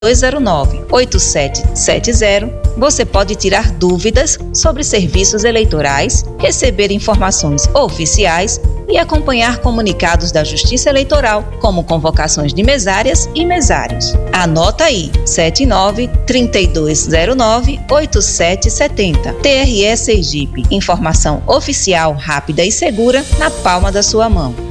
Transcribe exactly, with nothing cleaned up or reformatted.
dois zero nove, oito sete sete zero, você pode tirar dúvidas sobre serviços eleitorais, receber informações oficiais e acompanhar comunicados da Justiça Eleitoral, como convocações de mesárias e mesários. Anota aí, sete nove, três dois zero nove, oito sete sete zero. T R E Sergipe, informação oficial, rápida e segura na palma da sua mão.